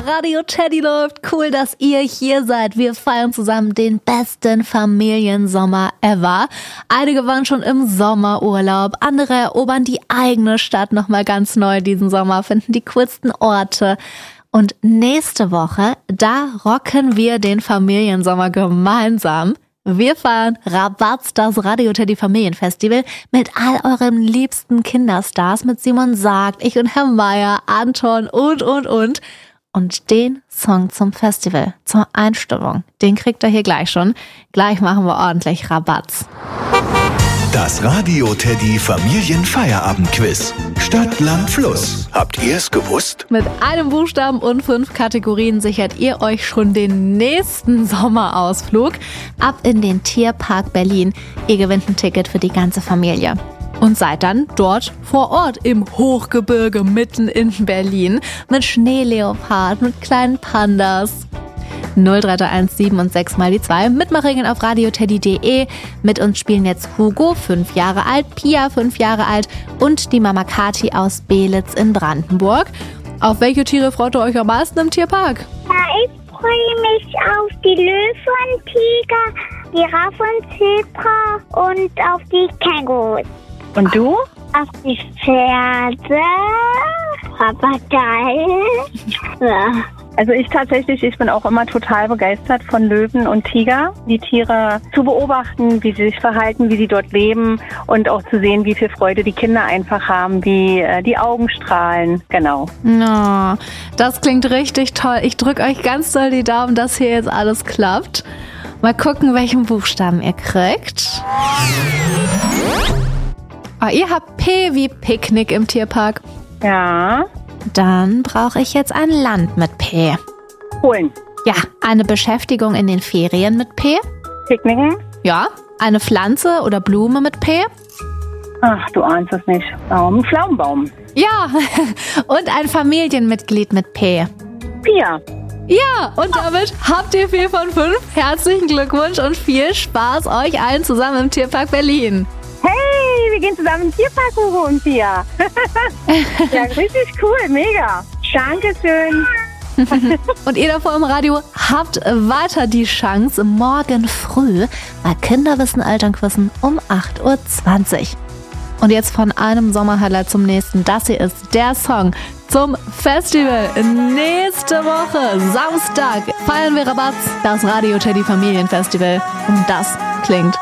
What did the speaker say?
Radio Teddy läuft. Cool, dass ihr hier seid. Wir feiern zusammen den besten Familiensommer ever. Einige waren schon im Sommerurlaub, andere erobern die eigene Stadt nochmal ganz neu diesen Sommer, finden die coolsten Orte. Und nächste Woche, da rocken wir den Familiensommer gemeinsam. Wir feiern Rabatz, das Radio Teddy Familienfestival mit all euren liebsten Kinderstars, mit Simon Sagt, ich und Herr Meier, Anton und. Und den Song zum Festival, zur Einstimmung, den kriegt ihr hier gleich schon. Gleich machen wir ordentlich Rabatz. Das Radio Teddy Familienfeierabendquiz. Stadt, Land, Fluss. Habt ihr es gewusst? Mit einem Buchstaben und 5 Kategorien sichert ihr euch schon den nächsten Sommerausflug ab in den Tierpark Berlin. Ihr gewinnt ein Ticket für die ganze Familie. Und seid dann dort vor Ort im Hochgebirge mitten in Berlin mit Schneeleopard, mit kleinen Pandas. 0331 7 und 6 mal die 2. Mitmachregeln auf radioteddy.de. Mit uns spielen jetzt Hugo, 5 Jahre alt, Pia, 5 Jahre alt und die Mama Kathi aus Belitz in Brandenburg. Auf welche Tiere freut ihr euch am meisten im Tierpark? Ja, ich freue mich auf die Löwen, Tiger, Giraffen, Zebra und auf die Kängurus. Und du? Auf die Pferde, Papagei. Ja. Also ich bin auch immer total begeistert von Löwen und Tiger. Die Tiere zu beobachten, wie sie sich verhalten, wie sie dort leben und auch zu sehen, wie viel Freude die Kinder einfach haben, wie die Augen strahlen. Genau. Oh, das klingt richtig toll. Ich drücke euch ganz doll die Daumen, dass hier jetzt alles klappt. Mal gucken, welchen Buchstaben ihr kriegt. Oh, ihr habt P wie Picknick im Tierpark. Ja. Dann brauche ich jetzt ein Land mit P. Polen. Ja, eine Beschäftigung in den Ferien mit P. Picknicken. Ja, eine Pflanze oder Blume mit P. Ach, du ahnst es nicht. Ein Pflaumenbaum. Ja, und ein Familienmitglied mit P. Pia. Ja, und damit habt ihr 4 von 5. Herzlichen Glückwunsch und viel Spaß euch allen zusammen im Tierpark Berlin. Hey, wir gehen zusammen im Tierpark, Hugo und Pia. Ja, richtig cool, mega. Dankeschön. Und ihr davor im Radio habt weiter die Chance morgen früh bei Kinderwissen Elternquissen um 8:20 Uhr. Und jetzt von einem Sommerhighlight zum nächsten. Das hier ist der Song zum Festival. Nächste Woche, Samstag, feiern wir Rabatz, das Radio Teddy Familienfestival. Und das klingt